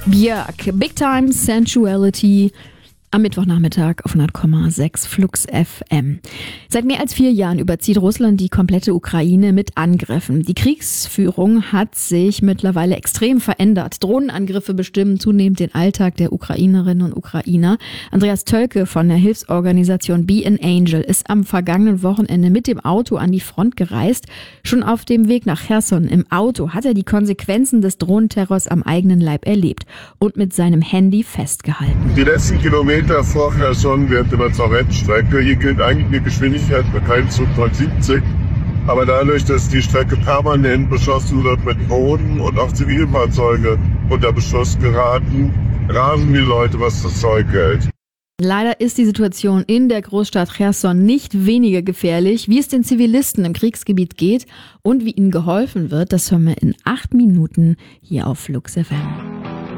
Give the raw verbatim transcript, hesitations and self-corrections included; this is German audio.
Björk, Big Time Sensuality. Am Mittwochnachmittag auf hundert Komma sechs Flux F M. Seit mehr als vier Jahren überzieht Russland die komplette Ukraine mit Angriffen. Die Kriegsführung hat sich mittlerweile extrem verändert. Drohnenangriffe bestimmen zunehmend den Alltag der Ukrainerinnen und Ukrainer. Andreas Tölke von der Hilfsorganisation Be an Angel ist am vergangenen Wochenende mit dem Auto an die Front gereist. Schon auf dem Weg nach Cherson im Auto hat er die Konsequenzen des Drohnenterrors am eigenen Leib erlebt und mit seinem Handy festgehalten. Die letzten Kilometer vor Cherson während der Rennstrecke. Hier gilt eigentlich eine Geschwindigkeit für keinen Zug siebzig. Aber dadurch, dass die Strecke permanent beschossen wird mit Drohnen und auch Zivilfahrzeuge unter Beschuss geraten, rasen die Leute, was das Zeug hält. Leider ist die Situation in der Großstadt Cherson nicht weniger gefährlich. Wie es den Zivilisten im Kriegsgebiet geht und wie ihnen geholfen wird, das hören wir in acht Minuten hier auf Flux F M.